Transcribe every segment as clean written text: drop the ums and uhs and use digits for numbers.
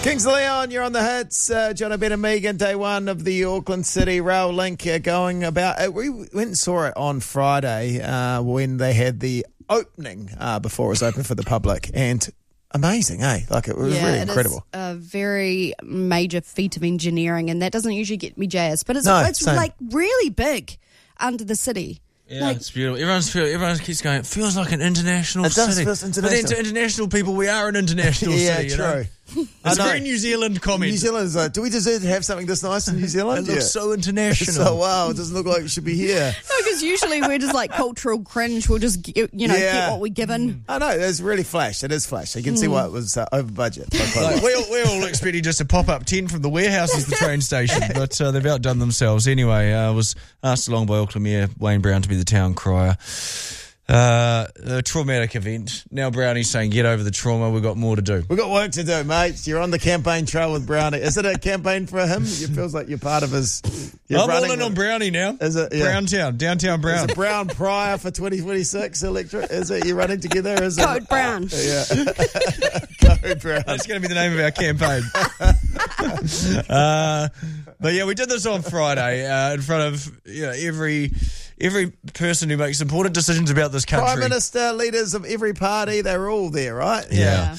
Kings of Leon, you're on the hits. John, Ben and Megan, day one of the Auckland City Rail Link going about. We went and saw it on Friday when they had the opening before it was open for the public. And amazing, eh? Like, it was really incredible. It's a very major feat of engineering, and that doesn't usually get me jazzed. But it's same. like really big under the city. Yeah, it's beautiful. Everyone keeps going, it feels like an international city. It does feel international. But then to international people, we are an international city. Yeah, true. It's a very New Zealand comment. New Zealand's like, do we deserve to have something this nice in New Zealand? It looks so international. So, wow, it doesn't look like it should be here. No, because usually we're just like cultural cringe. We'll just, get what we're given. I know, it's really flash. It is flash. You can see why it was over budget. Like, we're all expecting just a pop-up tent from the warehouse as the train station, but they've outdone themselves. Anyway, I was asked along by Auckland Mayor Wayne Brown to be the town crier. A traumatic event. Now Brownie's saying, get over the trauma, we've got more to do. We've got work to do, mate. You're on the campaign trail with Brownie. Is it a campaign for him? It feels like you're part of his... I'm all in on Brownie now. Is it? Yeah. Browntown, downtown Brown. Is it Brown Pryor for 2026 electorate? Is it? You're running together? Is Code it? Brown. Yeah. Code Brown. That's going to be the name of our campaign. But yeah, we did this on Friday in front of every person who makes important decisions about this country. Prime Minister, leaders of every party, they were all there, right? Yeah.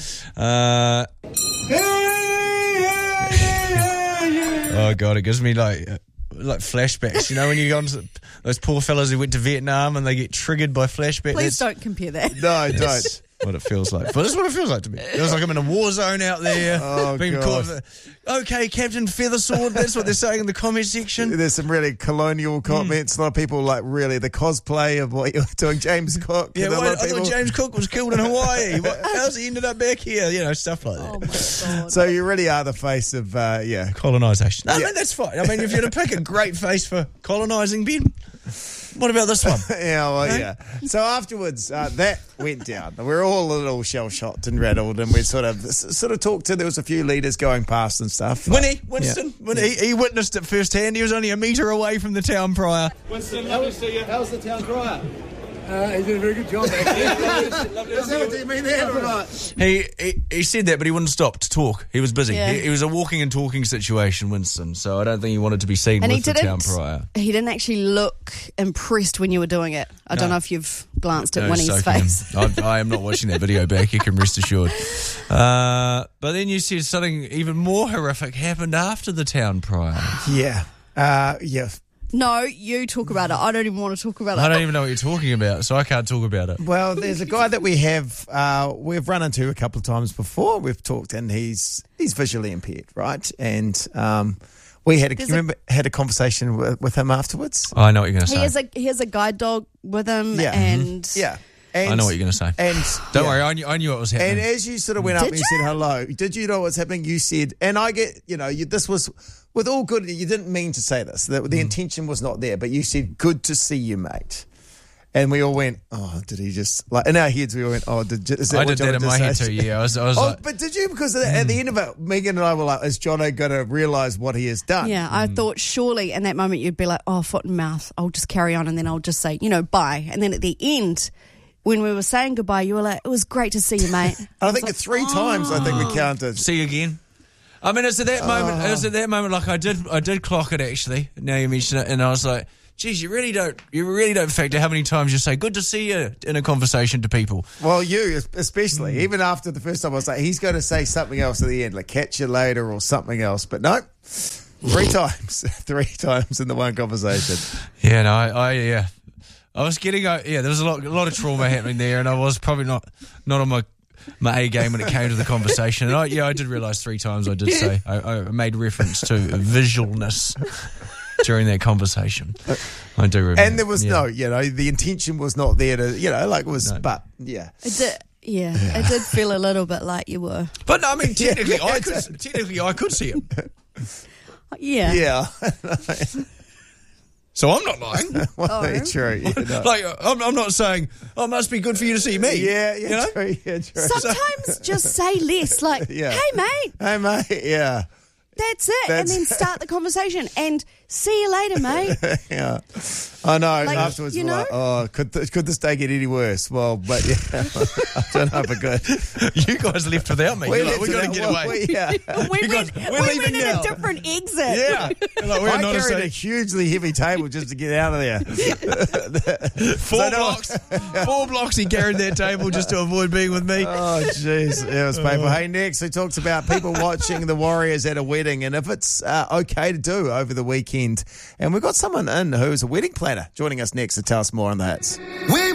Oh God, it gives me like flashbacks. You know, when you go on to those poor fellas who went to Vietnam and they get triggered by flashbacks. Please don't compare that. No, don't. What it feels like. But this is what it feels like to me. It feels like I'm in a war zone out there. Oh, being God. Okay, Captain Feathersword. That's what they're saying in the comment section. There's some really colonial comments. A lot of people like really the cosplay of what you're doing. James Cook. Yeah, I thought James Cook was killed in Hawaii. How's he ended up back here? You know, stuff like that. Oh, my God. So you really are the face of, colonisation. I mean, that's fine. I mean, if you're to pick a great face for colonising, Ben, what about this one? Yeah. So afterwards, that went down. We're all a little shell-shocked and rattled, and we sort of talked to. There was a few leaders going past and stuff. Winston, he witnessed it firsthand. He was only a metre away from the town prior. Winston, lovely to see you. How's the town crier? He did a very good job, actually. What do you mean there? Right. He said that, but he wouldn't stop to talk. He was busy. Yeah. He was a walking and talking situation, Winston. So I don't think he wanted to be seen And with the town prior. He didn't actually look impressed when you were doing it. I don't know if you've glanced at Winnie's face. I am not watching that video back, you can rest assured. But then you said something even more horrific happened after the town prior. Yeah. No, you talk about it. I don't even want to talk about it. I don't even know what you're talking about, so I can't talk about it. Well, there's a guy that we've run into a couple of times before. We've talked, and he's visually impaired, right? And we had a conversation with him afterwards. I know what you're going to say. He has a guide dog with him, Yeah. and Yeah. I know what you're going to say. And don't worry, I knew what was happening. And as you sort of went up and you said hello, did you know what's happening? You said, and I get, this was with all good. You didn't mean to say this. The intention was not there, but you said, "Good to see you, mate." And we all went, "Oh, did he just like?" In our heads, we all went, "Oh, is that I what did that in my head too." Yeah, I was like, but did you? Because at the end of it, Megan and I were like, "Is Jono going to realise what he has done?" yeah, I thought surely in that moment you'd be like, "Oh, foot and mouth. I'll just carry on, and then I'll just say, bye." And then at the end, when we were saying goodbye, you were like, "It was great to see you, mate." I think 3 times. I think we counted. see you again. I mean, it's at that moment. It was at that moment. Like I did clock it actually. Now you mention it, and I was like, "Geez, you really don't factor how many times you say good to see you in a conversation to people." Well, you especially. Even after the first time, I was like, he's going to say something else at the end, like catch you later or something else. But no, 3 times, 3 times in the one conversation. Yeah, no, I was getting. There was a lot of trauma happening there, and I was probably not on my A game when it came to the conversation. And I did realise 3 times I did say I made reference to visualness during that conversation. I do remember. And there was the intention was not there to, but yeah. It did. Yeah, it did feel a little bit like you were. But no, I mean, technically, I could see him. Yeah. Yeah. So I'm not lying. Well, true. Yeah, no. Like I'm not saying, "Oh, it must be good for you to see me." Yeah, true. Yeah, true. Sometimes just say less, like, Yeah. "Hey, mate." Hey, mate. Yeah. That's it. And then start the conversation. And see you later, mate. Yeah. I know. Like, afterwards, you we're know? like, oh, could this day get any worse? Well, but yeah, I don't know if it could. You guys left without me. You're like, we got to get away. We guys- went, we're we leaving went in now. a different exit. Yeah. Like, we're I not carried a a hugely heavy table just to get out of there. Four blocks he carried that table just to avoid being with me. Oh, jeez. It was painful. Hey, next, he talks about people watching the Warriors at a wedding and if it's okay to do over the weekend. And we've got someone in who's a wedding planner joining us next to tell us more on that.